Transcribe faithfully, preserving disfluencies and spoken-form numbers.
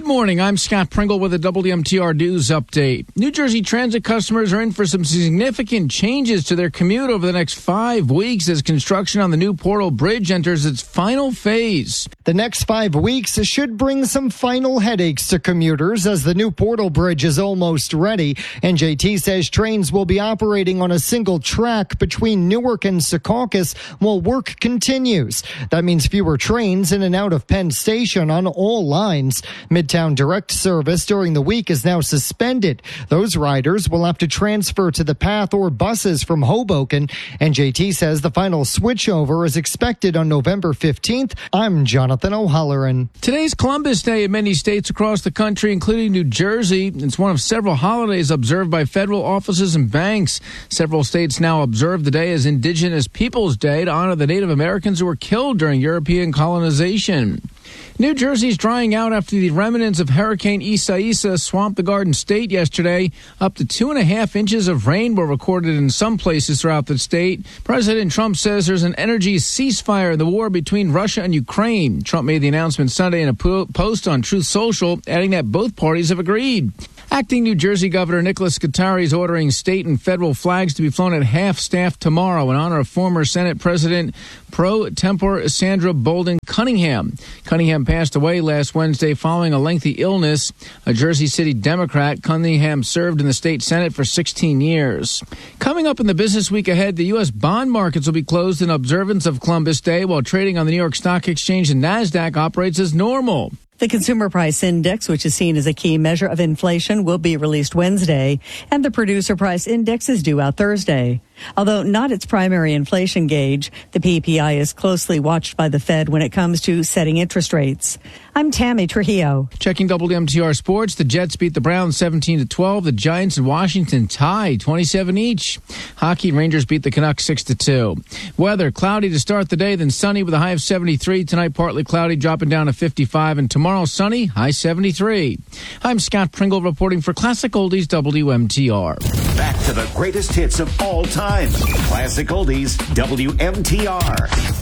morning. I'm Scott Pringle with a W M T R News update. New Jersey Transit customers are in for some significant changes to their commute over the next five weeks as construction on the new Portal Bridge enters its final phase. The next five weeks should bring some final headaches to commuters as the new Portal Bridge is almost ready. N J T says trains will be operating on a single track between Newark and Secaucus while work continues. That means fewer trains in and out of Penn Station on all lines. Midtown Direct service during the week is now suspended. Those riders will have to transfer to the path or buses from Hoboken. N J T says the final switchover is expected on November fifteenth. I'm Jonathan O'Halloran. Today's Columbus Day in many states across the country, including New Jersey. It's one of several holidays observed by federal offices and banks. Several states now observe the day as Indigenous Peoples Day to honor the Native Americans who were killed during European colonization. New Jersey's drying out after the remnants of Hurricane Isaias swamped the Garden State yesterday. Up to two and a half inches of rain were recorded in some places throughout the state. President Trump says there's an energy ceasefire in the war between Russia and Ukraine. Trump made the announcement Sunday in a post on Truth Social, adding that both parties have agreed. Acting New Jersey Governor Nicholas Scutari is ordering state and federal flags to be flown at half-staff tomorrow in honor of former Senate President pro tempore Sandra Bolden Cunningham. Cunningham passed away last Wednesday following a lengthy illness. A Jersey City Democrat, Cunningham served in the state Senate for sixteen years. Coming up in the business week ahead, the U S bond markets will be closed in observance of Columbus Day, while trading on the New York Stock Exchange and NASDAQ operates as normal. The Consumer Price Index, which is seen as a key measure of inflation, will be released Wednesday, and the Producer Price Index is due out Thursday. Although not its primary inflation gauge, the P P I is closely watched by the Fed when it comes to setting interest rates. I'm Tammy Trujillo. Checking W M T R Sports, the Jets beat the Browns seventeen to twelve. The Giants and Washington tied twenty-seven each. Hockey, Rangers beat the Canucks six to two. Weather, cloudy to start the day, then sunny with a high of seventy-three. Tonight, partly cloudy, dropping down to fifty-five. And tomorrow, sunny, high seventy-three. I'm Scott Pringle reporting for Classic Oldies W M T R. Back to the greatest hits of all time. Classic Oldies W M T R.